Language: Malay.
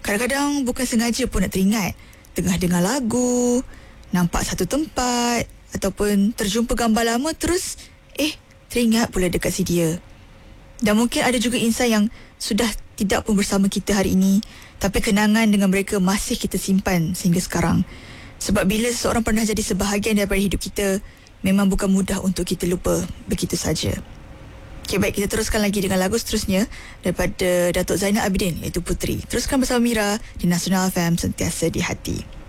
Kadang-kadang bukan sengaja pun nak teringat. Tengah dengar lagu, nampak satu tempat, ataupun terjumpa gambar lama, terus teringat pula dekat si dia. Dan mungkin ada juga insan yang sudah tidak pun bersama kita hari ini, tapi kenangan dengan mereka masih kita simpan sehingga sekarang. Sebab bila seseorang pernah jadi sebahagian daripada hidup kita, memang bukan mudah untuk kita lupa begitu saja. Okay, baik, kita teruskan lagi dengan lagu seterusnya daripada Datuk Zainal Abidin, iaitu Puteri. Teruskan bersama Mira di Nasional FM, sentiasa di hati.